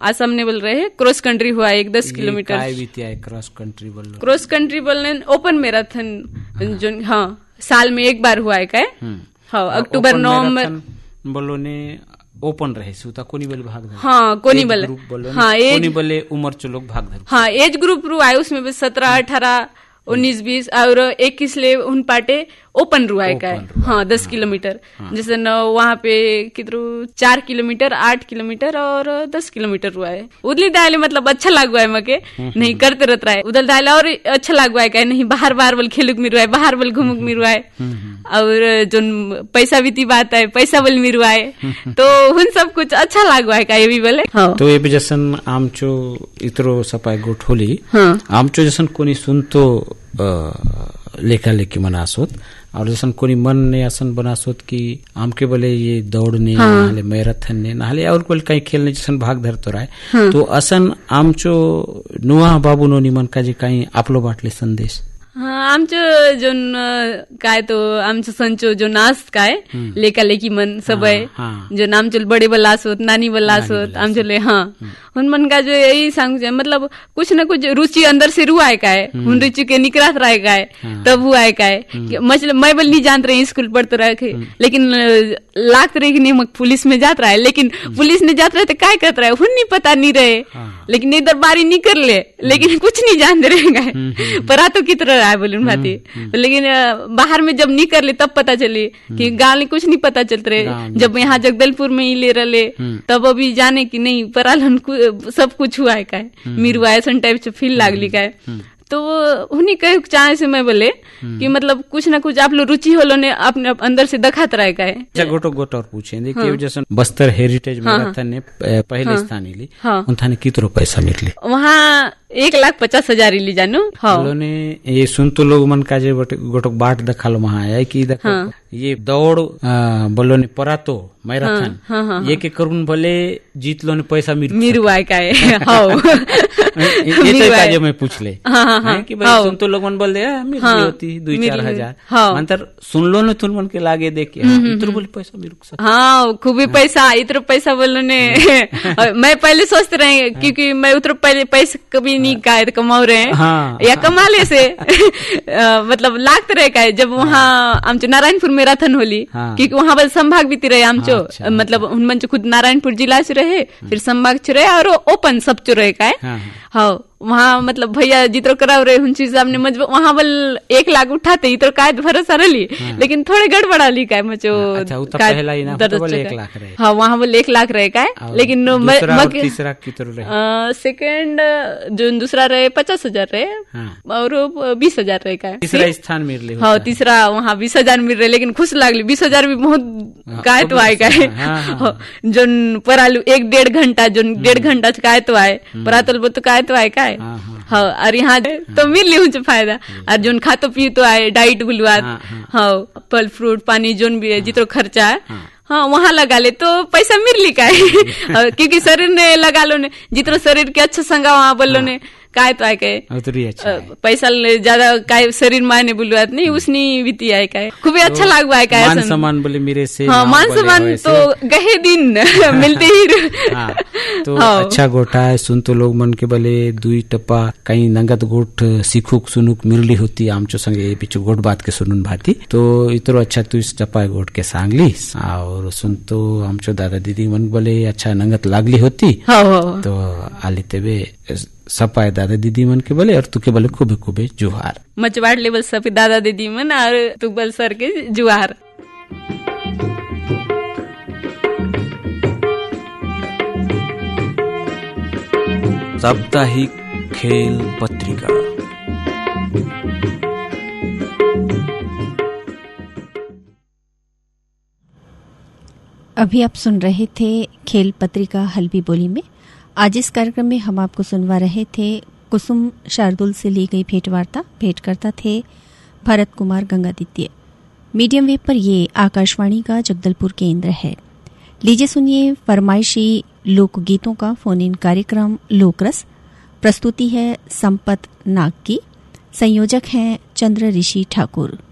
आसाम ने बोल रहे हैं क्रॉस कंट्री हुआ एक 10 किलोमीटर। क्रॉस कंट्री बोलने ओपन मैराथन जो हाँ साल में एक बार हुआ है क्या? हाँ अक्टूबर नवंबर बोलो ने ओपन रहे सुता कोनी बल भाग धर। हाँ कोनी बल हाँ एज कोनी बले उम्र चो लोग भाग धर। हाँ एज ग्रुप रू आए उसमें 17, 18, 19, 20 और 21 ले उन पाटे ओपन रुआ है हाँ 10 किलोमीटर। जैसे न वहाँ पे कितरू 4 किलोमीटर, 8 किलोमीटर और 10 किलोमीटर रुआ है। उदली डाले मतलब अच्छा लागू है मके नहीं करते रहता है उदल डाले और अच्छा लागू है क्या नहीं बाहर बाहर बल खेलुक मिरुआ है बाहर बल घुमुक मिरुआ है और जो पैसा बीती बात है पैसा बल मिरुआ है तो उन सब कुछ अच्छा लागू है क्या ये भी बोले। तो ये भी जैसन आमचो इतरो सपाय गोठ होली आमचो जैसन कोनी सुन तो लेखा लेखी मनासोत और जैसन कोनी मन ने असन बनासोत कि आमके बोले ये दौड़ने नाले मैराथन ने नाले और कोई कहीं खेलने जैसन भाग धर तो रहा तो असन आमचो नुआ बाबू नो निमन का जे कहीं आपलो बाटले संदेश। हाँ आमचं जो काय तो आमचं संचो जो नाच काय लेका लेकी मन सब आहे जो आमचे बडे बल्लास होत नानी बल्लास होत आमचे ले हाँ उन मन का जो यही सांग मतलब कुछ न कुछ रुचि अंदर से रुआ है काय उन रुचि के निकरात रहा है तब हुआ है काय मतलब मैं बल नहीं जानते रहे स्कूल पढ़ते रहे लेकिन लाख रहे नहीं मग पुलिस में जात रहा है लेकिन पुलिस ने जात रहे तो काय करता रहे नहीं पता नहीं रहे लेकिन इधर बारी नहीं कर ले लेकिन कुछ नहीं जानते रहेगा पर तो की तरह है बोलून भाती लेकिन बाहर में जब नहीं कर ले तब पता चले कि गाँव में कुछ नहीं पता चलते रहे जब यहाँ जगदलपुर में ही ले रहे तब अभी जाने की नहीं पर सब कुछ हुआ है का मीरू ऐसा टाइप से फील लागली का तो उन्हीं कहे चाहे से मैं बोले कि मतलब कुछ ना कुछ आप लोग रुचि होलो ने अपने अंदर से दिखाता रहेगा है। अच्छा गोटो और पूछे देखिए जैसे बस्तर हेरिटेज मैराथन ने पहले स्थान ली उन्होंने कितरो पैसा मिले वहाँ 1,50,000 ली जानो ने ये सुन तो लोग मन का जे गोटो बाट दखालो वहाँ आया कि ये दौड़ बोलो ने परा तो मैराथन ये के करून भले जीत लो ने पैसा मिरू आए का है ये तो काजे में पूछ ले कि भाई सुन तो लोग मन बोल दे मिल होती 2-4 हजार अंतर सुन लो ने तुम मन के लागे देख के इतना बोले पैसा मिरू हाँ खूब ही पैसा इतना पैसा बोलो ने मैं पहले सोचते रहे क्योंकि मैं उतना पहले पैसे कभी नहीं का कमाओ रहे हैं या कमाले से मतलब लागते रहे का जब वहाँ आमचो नारायणपुर मैराथन होली क्योंकि वहाँ बल संभाग भी रहे आमचो मतलब उन मन खुद नारायणपुर जिला से रहे फिर संभाग च रहे और ओपन सब चो रहे का हाँ वहाँ मतलब भैया जितरो कराव रहे उन चीज हमने वहाँ बल 1 लाख उठाते इतरो काय भरोसा रही लेकिन थोड़े गड़बड़ा ली का मचो हाँ वहाँ बल 1 लाख रहे का लेकिन सेकंड जो दूसरा रहे 50,000 रहे और 20,000 रहे का तीसरा स्थान मिल रहे हाँ तीसरा वहाँ 20,000 मिल रहे लेकिन खुश लागली 20,000 भी बहुत काय तो आए का जो परालू 1-1.5 घंटा जो 1.5 घंटा काय तो आए परातल तो काय तो आए का हाँ और यहाँ तो मिल ली उनसे फायदा और जो खातो पी तो आए डाइट गुलवाद हाँ फल फ्रूट पानी जोन भी है जितना खर्चा है हाँ वहाँ लगा ले तो पैसा मिल ली का है क्योंकि शरीर ने लगा लो ने जितना शरीर के अच्छा संगा वहाँ बोल लो ने काय तो आए का पैसा ज्यादा काय शरीर मायने बुलवात नहीं उसनी बीती आए का खूब अच्छा लागू आए का मान सम्मान बोले मेरे से हाँ मान सम्मान तो गहे दिन मिलते ही तो अच्छा गोठा है सुन तो लोग मन के बोले 2 टप्पा कहीं नंगत गोठ सीखुक सुनुक मिरली होती आमचो संगे पीछे गोठ बात के सुनुन भाती तो इतरो अच्छा तू इस टप्पा गोठ के सांगली और सुन तो आमचो दादा दीदी मन बोले अच्छा नंगत लागली होती तो आली तेबे सपाए दादा दीदी मन के बोले और तू के बोले खूबे खूबे जुहार मचवाड़ लेवल सब दादा दीदी मन और तू बल सर के जुहार। साप्ताहिक खेल पत्रिका। अभी आप सुन रहे थे खेल पत्रिका हल्बी बोली में। आज इस कार्यक्रम में हम आपको सुनवा रहे थे कुसुम शार्दुल से ली गई भेंटवार्ता। भेंटकर्ता थे भरत कुमार गंगादित्य। मीडियम वेव पर ये आकाशवाणी का जगदलपुर केंद्र है। लीजिए सुनिए फरमाइशी लोकगीतों का फोन इन कार्यक्रम लोकरस। प्रस्तुति है संपत नाग की। संयोजक हैं चंद्र ऋषि ठाकुर।